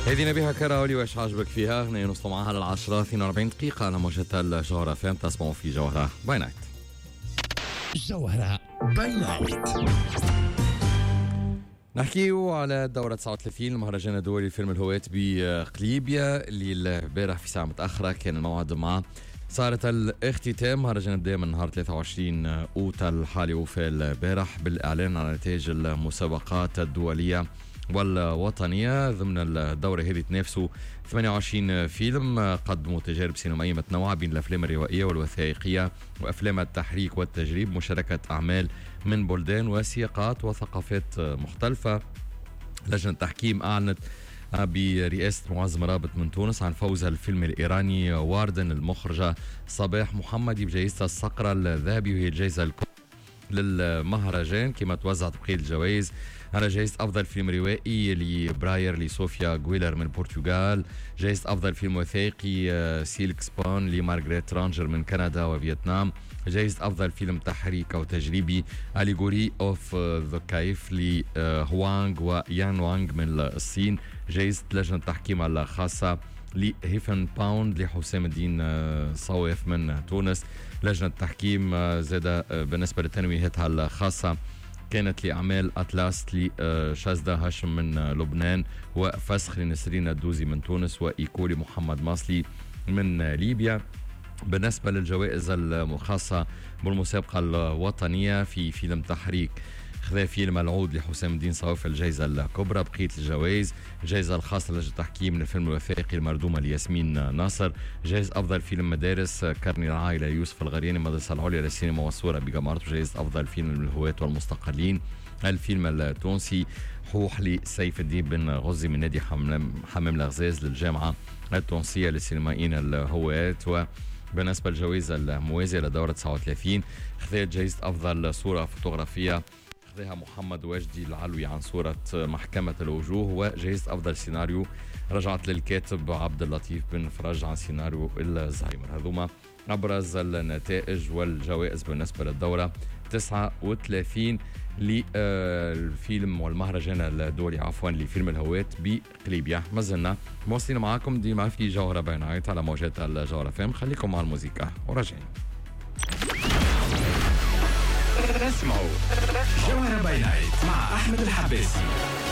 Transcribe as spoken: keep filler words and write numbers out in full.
هذه نبيها كراولي وايش عاجبك فيها؟ هنا نوصلوا معها للعشرة اثنين وأربعين دقيقة على موجة الجوهرة فهم تسمعوا في جوهرة باي نايت. جوهرة باي نايت. نحكيو على دورة تسعة وثلاثين المهرجان الدولي لفيلم الهويت بقليبيا اللي البارح في ساعة متأخرة كان الموعد معه. صارت الاختتام مهرجان بدا من نهار ثلاثة وعشرين أوت الحالي وفي البارح بالإعلان عن نتائج المسابقات الدولية والوطنية. ضمن الدورة هذه تنافسوا ثمانية وعشرين فيلم قدموا تجارب سينمائية متنوعة بين الأفلام الروائية والوثائقية وأفلام التحريك والتجريب، مشاركة أعمال من بلدان وسياقات وثقافات مختلفة. لجنة التحكيم أعلنت برئاسة معظم رابط من تونس عن فوز الفيلم الإيراني واردن المخرجة صباح محمدي بجائزة الصقرة الذهبي، وهي الجائزة الكبرى للمهرجان. كما توزعت بقية الجوائز على جائزة أفضل فيلم روائي لبراير لصوفيا غويلر من البرتغال، جائزة أفضل فيلم وثائقي سيلك سبون لمارغريت رانجر من كندا وفيتنام، جائزة أفضل فيلم تحريك أو تجريبي أليغوري أوف ذا كايف لهوانغ ويان وانغ من الصين، جائزة لجنة التحكيم الخاصة لهيفن باوند لحسام الدين صواف من تونس. لجنة التحكيم زاد بالنسبة لتنويهاتها الخاصة كانت لأعمال أطلس لشازدة هاشم من لبنان، وفسخ لنسرين الدوزي من تونس، وإيكولي محمد ماصلي من ليبيا. بالنسبة للجوائز الخاصة بالمسابقة الوطنية في فيلم تحريك خذا فيلم العود لحسام الدين صواف الجائزة الكبرى. بقية الجوائز الجائزة الخاصة لجنة التحكيم من الفيلم الوثائقي المردومة لياسمين ناصر، جائزة أفضل فيلم مدارس كرني العائلة يوسف الغرياني المدرسة العليا للسينما والصورة بجمارة، وجائزة أفضل فيلم للهواة والمستقلين الفيلم التونسي حوح لسيف الدين بن غزي من نادي حمام الغزاز للجامعة التونسية للسينمائيين الهواة. وبالنسبة للجوائز الموازية لدورة تسعة وثلاثين خذت جائزة أفضل صورة فوتوغرافية خذها محمد واجدي العلوي عن صورة محكمة الوجوه، وجائزة أفضل سيناريو رجعت للكاتب عبد اللطيف بن فرج عن سيناريو الزهايمر. هذوما أبرز النتائج والجوائز بالنسبة للدورة تسعة وثلاثين للفيلم والمهرجان الدولي عفوا لفيلم الهوات بقليبيا. ما زلنا مواصلين معاكم ديما في جوهرة باي نايت على موجات الجوهرة فهم. خليكم مع الموسيقى وراجعين. اسمعوا جوهرة باي نايت مع أحمد الحباسي.